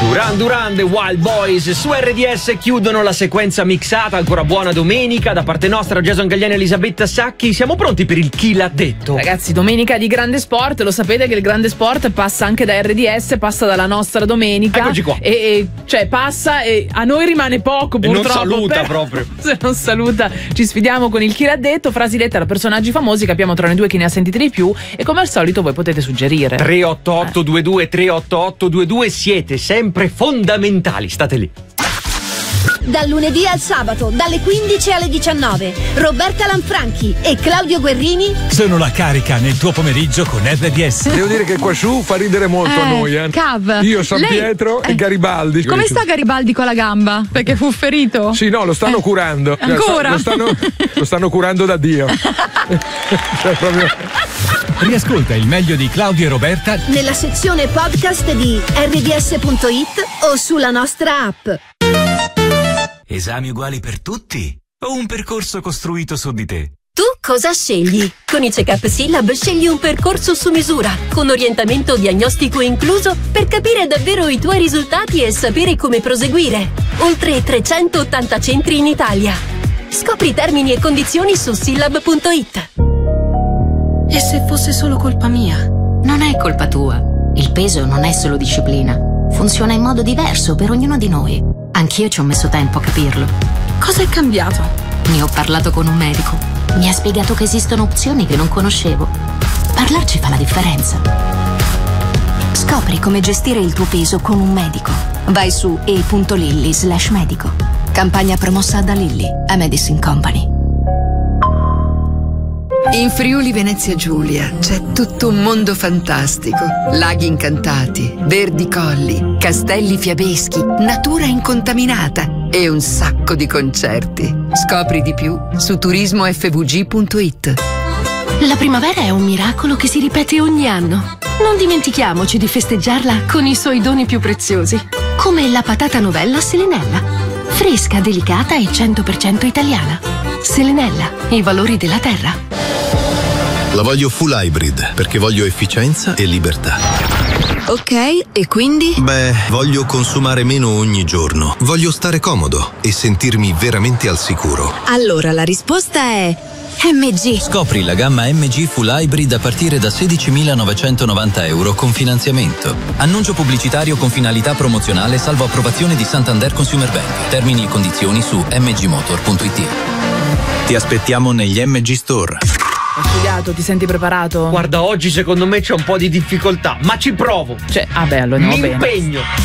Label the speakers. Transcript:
Speaker 1: Duran The Wild Boys su RDS chiudono la sequenza mixata. Ancora buona domenica da parte nostra, Jason Galliani e Elisabetta Sacchi. Siamo pronti per il Chi l'ha detto?
Speaker 2: Ragazzi, domenica di grande sport, lo sapete che il grande sport passa anche da RDS, passa dalla nostra domenica.
Speaker 1: Eccoci qua.
Speaker 2: E cioè passa e a noi rimane poco, purtroppo.
Speaker 1: E non saluta
Speaker 2: però,
Speaker 1: proprio.
Speaker 2: Se non saluta, ci sfidiamo con il Chi l'ha detto, frasi dette da personaggi famosi, capiamo tra noi due chi ne ha sentiti di più e come al solito voi potete suggerire.
Speaker 1: 38822 38822, siete sempre fondamentali, state lì.
Speaker 3: Dal lunedì al sabato, dalle 15 alle 19, Roberta Lanfranchi e Claudio Guerrini
Speaker 4: sono la carica nel tuo pomeriggio con RDS.
Speaker 5: Devo dire che qua su fa ridere molto a noi.
Speaker 6: Cav.
Speaker 5: Io, San Pietro e Garibaldi.
Speaker 6: Come sta Garibaldi con la gamba? Perché fu ferito?
Speaker 5: Sì, no, lo stanno curando.
Speaker 6: Ancora?
Speaker 5: Lo stanno curando da Dio. Cioè, proprio...
Speaker 4: Riascolta il meglio di Claudio e Roberta
Speaker 3: nella sezione podcast di rds.it o sulla nostra app.
Speaker 7: Esami uguali per tutti o un percorso costruito su di te?
Speaker 8: Tu cosa scegli? Con i Check-up Syllab scegli un percorso su misura, con orientamento diagnostico incluso per capire davvero i tuoi risultati e sapere come proseguire. Oltre 380 centri in Italia. Scopri termini e condizioni su syllab.it.
Speaker 9: E se fosse solo colpa mia?
Speaker 10: Non è colpa tua. Il peso non è solo disciplina. Funziona in modo diverso per ognuno di noi. Anch'io ci ho messo tempo a capirlo.
Speaker 9: Cosa è cambiato?
Speaker 10: Ne ho parlato con un medico. Mi ha spiegato che esistono opzioni che non conoscevo. Parlarci fa la differenza. Scopri come gestire il tuo peso con un medico. Vai su e.lilly/medico. Campagna promossa da Lilly, a Medicine Company.
Speaker 11: In Friuli Venezia Giulia c'è tutto un mondo fantastico. Laghi incantati, verdi colli, castelli fiabeschi, natura incontaminata e un sacco di concerti. Scopri di più su turismofvg.it.
Speaker 9: La primavera è un miracolo che si ripete ogni anno. Non dimentichiamoci di festeggiarla con i suoi doni più preziosi, come la patata novella Selenella. Fresca, delicata e 100% italiana. Selenella, i valori della terra.
Speaker 12: La voglio full hybrid perché voglio efficienza e libertà.
Speaker 9: Ok, e quindi?
Speaker 12: Beh, voglio consumare meno ogni giorno. Voglio stare comodo e sentirmi veramente al sicuro.
Speaker 9: Allora la risposta è MG.
Speaker 13: Scopri la gamma MG Full Hybrid a partire da €16.990 con finanziamento. Annuncio pubblicitario con finalità promozionale salvo approvazione di Santander Consumer Bank. Termini e condizioni su mgmotor.it.
Speaker 12: Ti aspettiamo negli MG Store.
Speaker 2: Hai studiato? Ti senti preparato?
Speaker 1: Guarda, oggi secondo me c'è un po' di difficoltà, ma ci provo.
Speaker 2: Cioè, allora andiamo bene.
Speaker 1: Mi impegno.